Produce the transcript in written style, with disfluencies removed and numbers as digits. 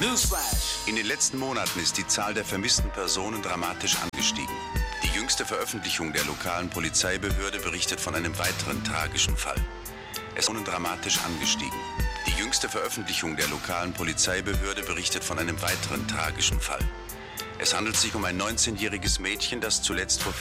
Newsflash! In den letzten Monaten ist die Zahl der vermissten Personen dramatisch angestiegen. Die jüngste Veröffentlichung der lokalen Polizeibehörde berichtet von einem weiteren tragischen Fall. Es ist dramatisch angestiegen. Die jüngste Veröffentlichung der lokalen Polizeibehörde berichtet von einem weiteren tragischen Fall. Es handelt sich um ein 19-jähriges Mädchen, das zuletzt vor